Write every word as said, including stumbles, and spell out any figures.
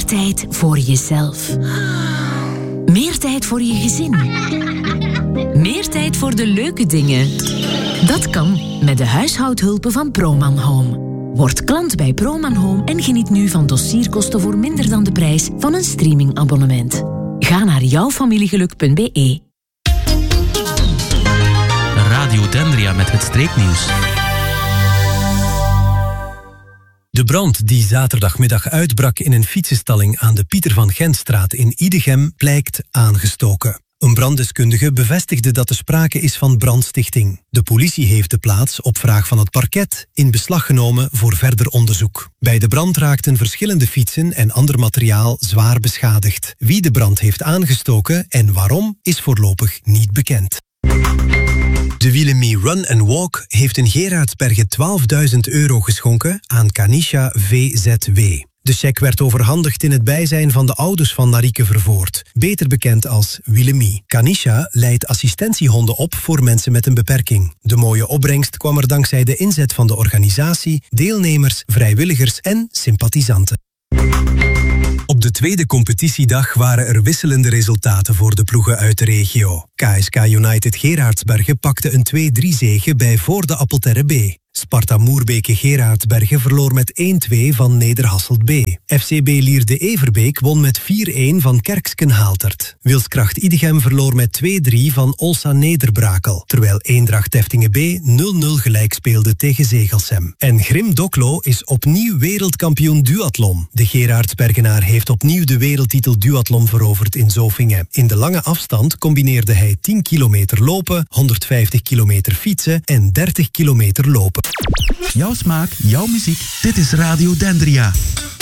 tijd voor jezelf. Meer tijd voor je gezin. Meer tijd voor de leuke dingen. Dat kan met de huishoudhulpen van Proman Home. Word klant bij Proman Home en geniet nu van dossierkosten voor minder dan de prijs van een streamingabonnement. Ga naar jouwfamiliegeluk punt b e. Radio Dendria met het streeknieuws. De brand die zaterdagmiddag uitbrak in een fietsenstalling aan de Pieter van Gentstraat in Idegem blijkt aangestoken. Een branddeskundige bevestigde dat er sprake is van brandstichting. De politie heeft de plaats op vraag van het parket in beslag genomen voor verder onderzoek. Bij de brand raakten verschillende fietsen en ander materiaal zwaar beschadigd. Wie de brand heeft aangestoken en waarom is voorlopig niet bekend. De Willemy Run and Walk heeft in Gerardsbergen twaalfduizend euro geschonken aan Canisha V Z W. De cheque werd overhandigd in het bijzijn van de ouders van Marieke Vervoort, beter bekend als Willemy. Canisha leidt assistentiehonden op voor mensen met een beperking. De mooie opbrengst kwam er dankzij de inzet van de organisatie, deelnemers, vrijwilligers en sympathisanten. Op de tweede competitiedag waren er wisselende resultaten voor de ploegen uit de regio. K S K United Gerardsbergen pakte een twee drie zege bij Voorde Appelterre B. Sparta Moerbeke Gerardsbergen verloor met één twee van Nederhasselt B. F C B Lierde Everbeek won met vier een van Kerksken Haaltert. Wilskracht Idegem verloor met twee drie van Olsa Nederbrakel, terwijl Eendracht Teftingen B nul nul gelijk speelde tegen Zegelsem. En Grim Doklo is opnieuw wereldkampioen duathlon. De Gerardsbergenaar heeft opnieuw de wereldtitel duathlon veroverd in Zofingen. In de lange afstand combineerde hij tien kilometer lopen, honderdvijftig kilometer fietsen en dertig kilometer lopen. Jouw smaak, jouw muziek, dit is Radio Dendria.